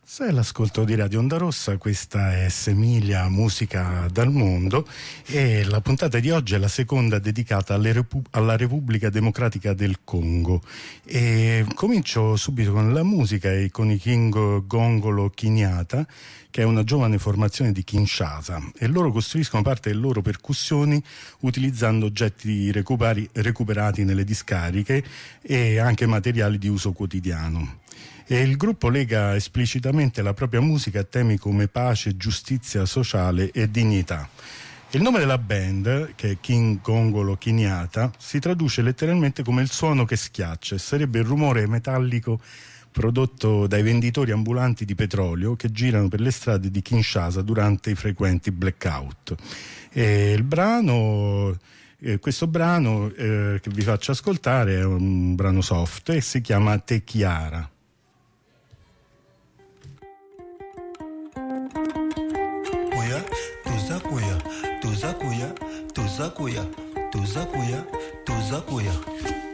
Sei all'ascolto di Radio Onda Rossa, questa è Semilia Musica dal Mondo e la puntata di oggi è la seconda dedicata alla Repubblica Democratica del Congo. E comincio subito con la musica e con i King Gongolo Kinyata, che è una giovane formazione di Kinshasa, e loro costruiscono parte delle loro percussioni utilizzando oggetti recuperati nelle discariche e anche materiali di uso quotidiano. E il gruppo lega esplicitamente la propria musica a temi come pace, giustizia sociale e dignità. Il nome della band, che è King Gongolo Kinyata, si traduce letteralmente come il suono che schiaccia e sarebbe il rumore metallico prodotto dai venditori ambulanti di petrolio che girano per le strade di Kinshasa durante i frequenti blackout. E il brano... questo brano che vi faccio ascoltare è un brano soft e si chiama Te Chiara. Tuzakuya, tuzakuya, tuzakuya, tuzakuya, tuzakuya.